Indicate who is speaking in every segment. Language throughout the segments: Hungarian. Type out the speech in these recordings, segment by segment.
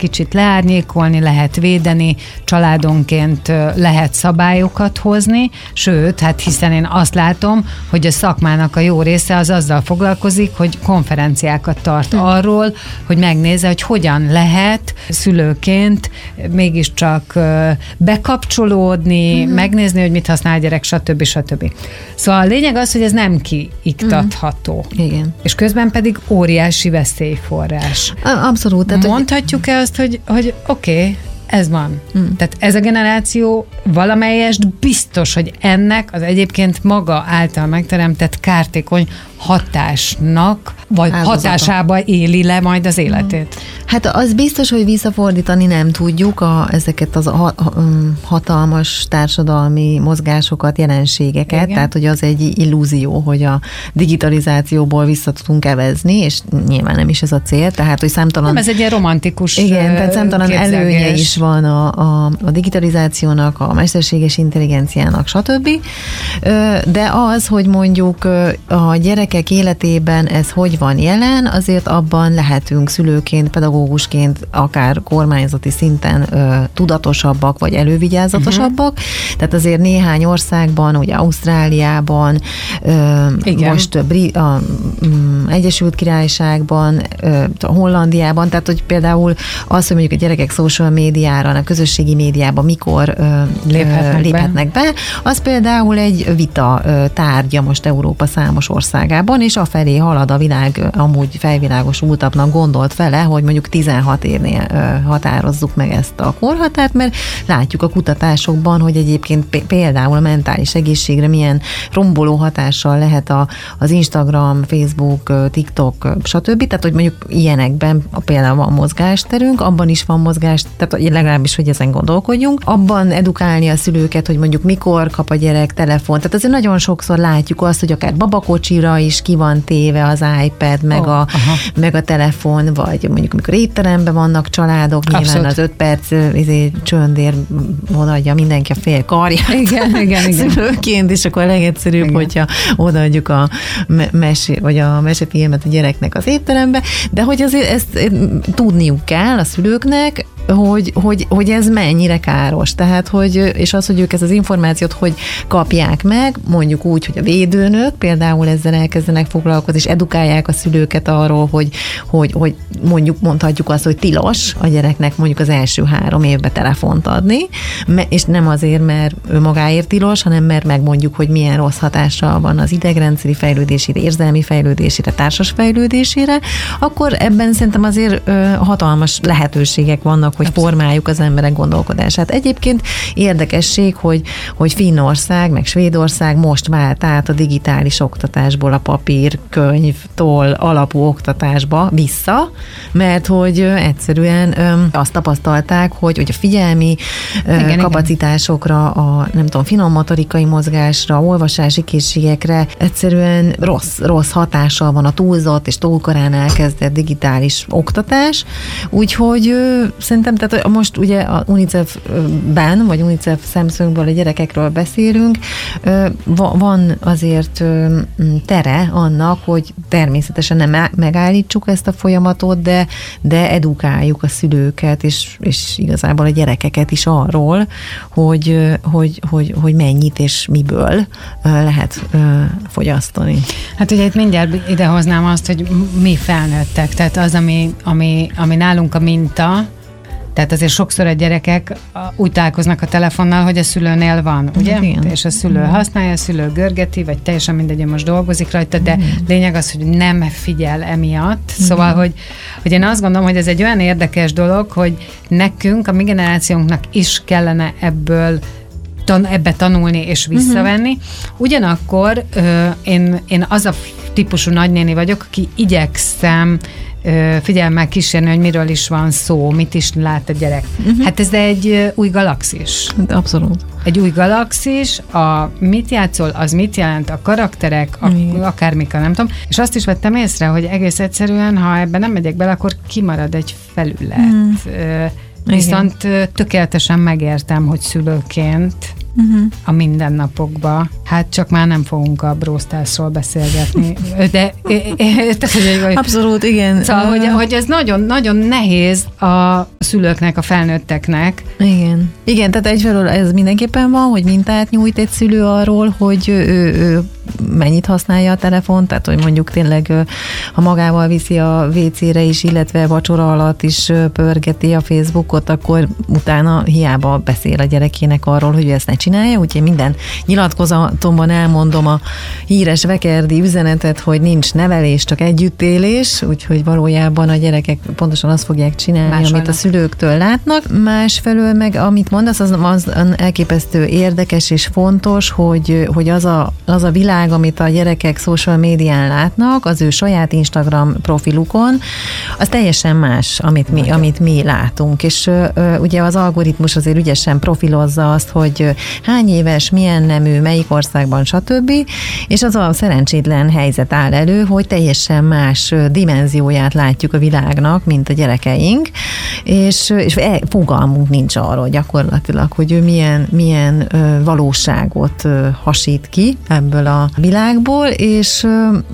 Speaker 1: kicsit leárnyékolni, lehet védeni, családonként lehet szabályokat hozni, sőt, hát hiszen én azt látom, hogy a szakmának a jó része az azzal foglalkozik, hogy konferenciákat tart arról, hogy megnézze, hogy hogyan lehet szülőként mégiscsak bekapcsolódni, megnézni, hogy mit használ a gyerek, stb. Szóval a lényeg az, hogy ez nem kiiktatható.
Speaker 2: Igen.
Speaker 1: És közben pedig óriási veszélyforrás.
Speaker 2: Abszolút. Tehát,
Speaker 1: mondhatjuk-e azt, hogy oké, ez van. Tehát ez a generáció valamelyest biztos, hogy ennek az egyébként maga által megteremtett kártékony hatásnak, vagy hatásába éli le majd az életét.
Speaker 2: Hát az biztos, hogy visszafordítani nem tudjuk ezeket az hatalmas társadalmi mozgásokat, jelenségeket,
Speaker 1: Igen.
Speaker 2: tehát hogy az egy illúzió, hogy a digitalizációból vissza tudunk evezni, és nyilván nem is ez a cél, tehát hogy számtalan...
Speaker 1: Nem, ez egy ilyen romantikus
Speaker 2: igen, tehát számtalan előnye is van a digitalizációnak, a mesterséges intelligenciának, stb. De az, hogy mondjuk a gyerekek életében ez hogy van jelen, azért abban lehetünk szülőként, pedagógusként, akár kormányzati szinten tudatosabbak, vagy elővigyázatosabbak. Tehát azért néhány országban, ugye Ausztráliában, most Egyesült Királyságban, Hollandiában, tehát hogy például az, hogy mondjuk a gyerekek social médiára, a közösségi médiában mikor léphetnek be, az például egy vita tárgya most Európa számos országában, és afelé halad a világ amúgy felvilágosultabbnak gondolt fele, hogy mondjuk 16 évnél határozzuk meg ezt a korhatárt, mert látjuk a kutatásokban, hogy egyébként például a mentális egészségre milyen romboló hatással lehet az Instagram, Facebook, TikTok, stb. Tehát, hogy mondjuk ilyenekben például van mozgásterünk, abban is van mozgás, tehát legalábbis, hogy ezen gondolkodjunk. Abban edukálni a szülőket, hogy mondjuk mikor kap a gyerek telefont. Tehát azért nagyon sokszor látjuk azt, hogy akár babakocsira is ki van téve az iPad, meg a telefon, vagy mondjuk amikor étteremben vannak családok, nyilván abszolút. Az 5 perc csöndér odaadja mindenki a fél karját.
Speaker 1: Igen.
Speaker 2: Szülőként, és akkor a legegyszerűbb, igen. hogyha odaadjuk a mesefilmet a gyereknek az étterembe, de hogy azért ezt tudniuk kell a szülőknek, hogy ez mennyire káros. Tehát, és az, hogy ők ezt az információt hogy kapják meg, mondjuk úgy, hogy a védőnök például ezzel elkezdenek foglalkozni, és edukálják a szülőket arról, hogy mondhatjuk azt, hogy tilos a gyereknek mondjuk az első 3 évben telefont adni, és nem azért, mert ő magáért tilos, hanem mert megmondjuk, hogy milyen rossz hatással van az idegrendszeri fejlődésére, érzelmi fejlődésére, társas fejlődésére, akkor ebben szerintem azért hatalmas lehetőségek vannak, hogy formáljuk az emberek gondolkodását. Egyébként érdekesség, hogy Finnország, meg Svédország most vált át a digitális oktatásból, a papírkönyvtől alapú oktatásba vissza, mert hogy egyszerűen azt tapasztalták, hogy a figyelmi kapacitásokra, a nem tudom, finom motorikai mozgásra, olvasási készségekre egyszerűen rossz hatással van a túlzott és túl korán elkezdett digitális oktatás, úgyhogy szerintem, tehát most ugye a UNICEF-ben, vagy UNICEF szemszögből a gyerekekről beszélünk, van azért tere annak, hogy természetesen nem megállítsuk ezt a folyamatot, de edukáljuk a szülőket, és igazából a gyerekeket is arról, hogy mennyit és miből lehet fogyasztani.
Speaker 1: Hát ugye itt mindjárt idehoznám azt, hogy mi felnőttek, tehát az, ami nálunk a minta, tehát azért sokszor a gyerekek úgy találkoznak a telefonnal, hogy a szülőnél van, ugye? Igen. És a szülő használja, a szülő görgeti, vagy teljesen mindegy, hogy most dolgozik rajta, de lényeg az, hogy nem figyel emiatt. Szóval, hogy én azt gondolom, hogy ez egy olyan érdekes dolog, hogy nekünk, a mi generációnknak is kellene ebbe tanulni és visszavenni. Ugyanakkor én az a típusú nagynéni vagyok, aki igyekszem figyelemmel kísérni, hogy miről is van szó, mit is lát a gyerek. Hát ez egy új galaxis.
Speaker 2: Abszolút.
Speaker 1: Egy új galaxis, mit játszol, az mit jelent, a karakterek, akármik, nem tudom. És azt is vettem észre, hogy egész egyszerűen, ha ebben nem megyek bele, akkor kimarad egy felület. Viszont tökéletesen megértem, hogy szülőként a mindennapokba. Hát csak már nem fogunk a Brawl Starsról beszélgetni. De
Speaker 2: abszolút, igen.
Speaker 1: Szóval, hogy ez nagyon nehéz a szülőknek, a felnőtteknek.
Speaker 2: Igen, tehát egyfelől ez mindenképpen van, hogy mintát nyújt egy szülő arról, hogy ő mennyit használja a telefont, tehát hogy mondjuk tényleg, ha magával viszi a WC-re is, illetve vacsora alatt is pörgeti a Facebookot, akkor utána hiába beszél a gyerekének arról, hogy ő ezt ne csinálja, úgyhogy minden nyilatkozatomban elmondom a híres vekerdi üzenetet, hogy nincs nevelés, csak együttélés, úgyhogy valójában a gyerekek pontosan azt fogják csinálni, amit a szülőktől látnak. Másfelől meg, amit mondasz, az elképesztő érdekes és fontos, hogy az a világ, amit a gyerekek social médián látnak, az ő saját Instagram profilukon, az teljesen más, amit mi látunk. És ugye az algoritmus azért ügyesen profilozza azt, hogy hány éves, milyen nemű, melyik országban, stb. És az a szerencsétlen helyzet áll elő, hogy teljesen más dimenzióját látjuk a világnak, mint a gyerekeink, és fogalmunk nincs arról gyakorlatilag, hogy ő milyen valóságot hasít ki ebből a világból, és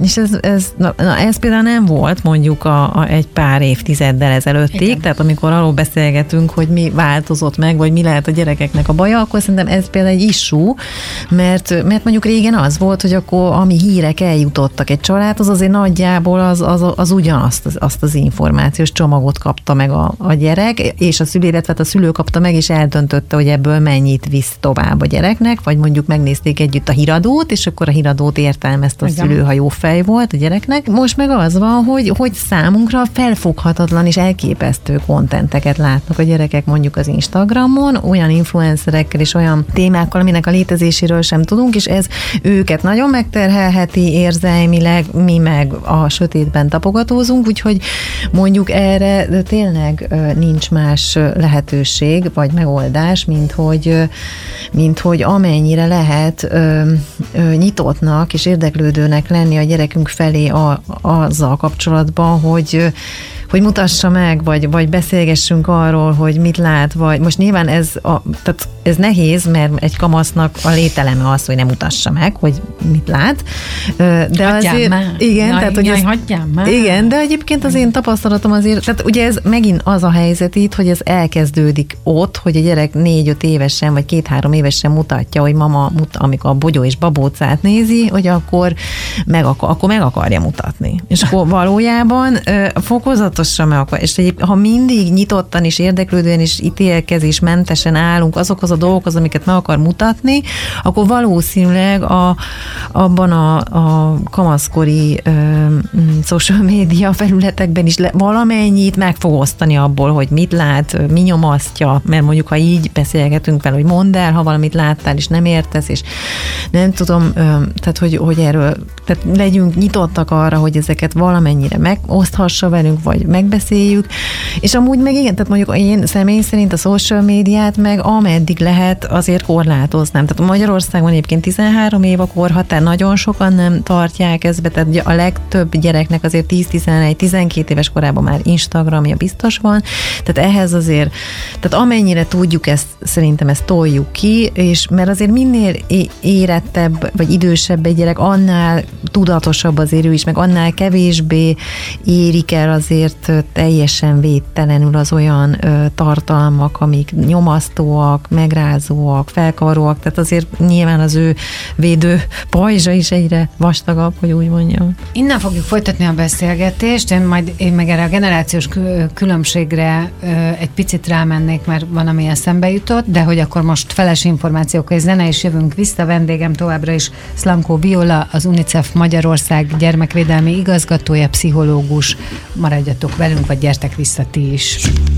Speaker 2: ez például nem volt mondjuk egy pár évtizeddel ezelőttig, igen. Tehát amikor arról beszélgetünk, hogy mi változott meg, vagy mi lehet a gyerekeknek a baja, akkor szerintem ez például egy issue, mert mondjuk régen az volt, hogy akkor ami hírek eljutottak egy családhoz, azért nagyjából az ugyanazt azt az információs csomagot kapta meg a gyerek, és a szülő, illetve a szülő kapta meg, és eldöntötte, hogy ebből mennyit visz tovább a gyereknek, vagy mondjuk megnézték együtt a híradót, és akkor a híradót értelmezte a szülő, ha jó fej volt a gyereknek. Most meg az van, hogy számunkra felfoghatatlan és elképesztő kontenteket látnak a gyerekek mondjuk az Instagramon, olyan influencerekkel és olyan témákkal, aminek a létezéséről sem tudunk, és ez őket nagyon megterhelheti érzelmileg, mi meg a sötétben tapogatózunk, úgyhogy mondjuk erre tényleg nincs más lehetőség, vagy megoldás, mint hogy amennyire lehet nyitottnak és érdeklődőnek lenni a gyerekünk felé azzal kapcsolatban, hogy mutassa meg, vagy beszélgessünk arról, hogy mit lát, vagy most nyilván tehát ez nehéz, mert egy kamasznak a lételeme az, hogy nem mutassa meg, hogy mit lát. De azért, igen, tehát, hogy igen, de egyébként az én tapasztalatom azért, tehát ugye ez megint az a helyzet itt, hogy ez elkezdődik ott, hogy a gyerek 4-5 évesen, vagy 2-3 évesen mutatja, hogy mama, amikor a Bogyó és Babócát nézi, hogy akkor meg akarja mutatni. És akkor valójában fokozatosan meg akar. És ha mindig nyitottan és érdeklődően és ítélkezésmentesen állunk azokhoz a dolgokhoz, amiket meg akar mutatni, akkor valószínűleg abban a kamaszkori social média felületekben is valamennyit meg fog osztani abból, hogy mit lát, mi nyomasztja, mert mondjuk, ha így beszélgetünk vele, hogy mondd el, ha valamit láttál, és nem értesz, és nem tudom, tehát, hogy erről, tehát legyünk nyitottak arra, hogy ezeket valamennyire megoszthassa velünk, vagy megbeszéljük, és amúgy meg igen, tehát mondjuk én személy szerint a social médiát meg ameddig lehet azért korlátoznám. Tehát Magyarországon egyébként 13 év a korhatár, nagyon sokan nem tartják ezt, tehát a legtöbb gyereknek azért 10-11-12 éves korában már Instagramja biztos van, tehát ehhez azért, tehát amennyire tudjuk szerintem ezt toljuk ki, és mert azért minél érettebb, vagy idősebb egy gyerek, annál tudatosabb azért ő is, meg annál kevésbé érik el azért teljesen védtelenül az olyan tartalmak, amik nyomasztóak, megrázóak, felkaróak, tehát azért nyilván az ő védő pajzsa is egyre vastagabb, hogy úgy mondjam.
Speaker 1: Innen fogjuk folytatni a beszélgetést, én meg erre a generációs különbségre egy picit rámennék, mert van, ami eszembe jutott, de hogy akkor most feles információk és zene, és jövünk vissza. Vendégem továbbra is Szlankó Viola, az UNICEF Magyarország gyermekvédelmi igazgatója, pszichológus. Maradjatok velünk, vagy gyertek vissza ti is.